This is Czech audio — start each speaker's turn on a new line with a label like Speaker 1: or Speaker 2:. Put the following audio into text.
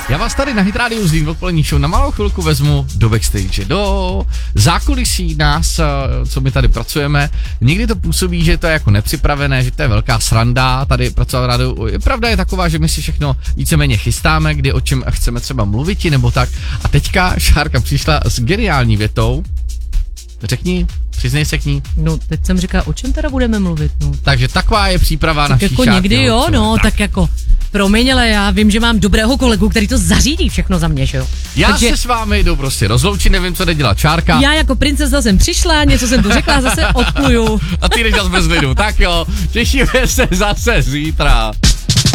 Speaker 1: Já vás tady na Hit Radio Zlín odpolední show na malou chvilku vezmu do backstage, do zákulisí nás, co my tady pracujeme. Někdy to působí, že to je jako nepřipravené, že to je velká sranda tady pracovat v rádiu. Pravda je taková, že my si všechno víceméně chystáme, kdy o čem chceme třeba mluvit nebo tak. A teďka Šárka přišla s geniální větou. Řekni, přiznej se k ní.
Speaker 2: No, teď jsem říkala, o čem teda budeme mluvit, no.
Speaker 1: Takže taková je příprava
Speaker 2: tak
Speaker 1: naší
Speaker 2: jako
Speaker 1: Šárky.
Speaker 2: někdy jo, no, tak jako, promiň, ale já vím, že mám dobrého kolegu, který to zařídí všechno za mě, že jo.
Speaker 1: Já
Speaker 2: takže
Speaker 1: se s vámi jdu prostě rozloučit, nevím, co jde dělat Šárka.
Speaker 2: já jako princeza jsem přišla, něco jsem tu řekla, zase odpluju.
Speaker 1: A ty jdeš na zbrzlinu, tak jo, těšíme se zase zítra.